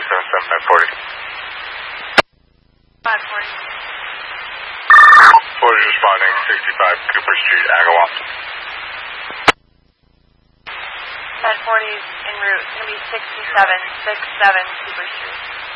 540. 40 responding, 65 Cooper Street, Agawam. 1040 en route. It's going to be 67 Cooper Street.